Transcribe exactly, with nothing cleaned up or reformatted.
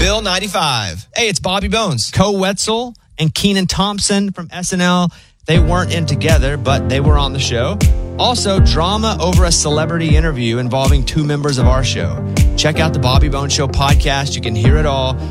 Bill ninety-five. Hey, it's Bobby Bones. Co Wetzel and Keenan Thompson from S N L. They weren't in together, but they were on the show. Also, drama over a celebrity interview involving two members of our show. Check out the Bobby Bones Show podcast. You can hear it all